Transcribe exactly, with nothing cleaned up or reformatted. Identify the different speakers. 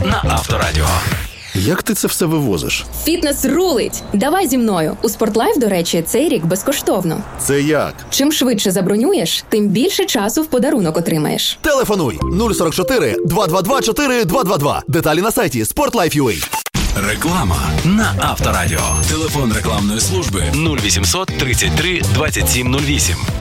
Speaker 1: на Авторадіо.
Speaker 2: Як ти це все вивозиш?
Speaker 3: Фітнес рулить! Давай зі мною. У Спортлайф, до речі, цей рік безкоштовно.
Speaker 2: Це як?
Speaker 3: Чим швидше забронюєш, тим більше часу в подарунок отримаєш.
Speaker 4: Телефонуй нуль сорок чотири два два два чотири два два два. Деталі на сайті спортлайф крапка ю а.
Speaker 1: Реклама на Авторадіо. Телефон рекламної служби нуль вісімсот тридцять три двадцять сім нуль вісім.